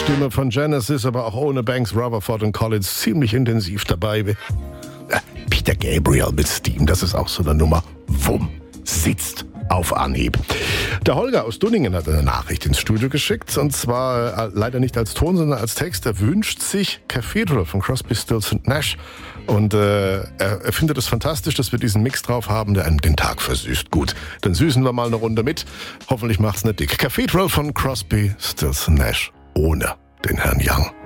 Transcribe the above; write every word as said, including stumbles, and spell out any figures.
Stimme von Genesis, aber auch ohne Banks, Rutherford und Collins ziemlich intensiv dabei. Äh, Peter Gabriel mit Steam, das ist auch so eine Nummer. Wumm, sitzt auf Anhieb. Der Holger aus Dunningen hat eine Nachricht ins Studio geschickt, und zwar äh, leider nicht als Ton, sondern als Text. Er wünscht sich Cathedral von Crosby, Stills und Nash, und äh, er, er findet es fantastisch, dass wir diesen Mix drauf haben, der einem den Tag versüßt. Gut, dann süßen wir mal eine Runde mit. Hoffentlich macht's nicht dick. Cathedral von Crosby, Stills und Nash ohne den Herrn Young.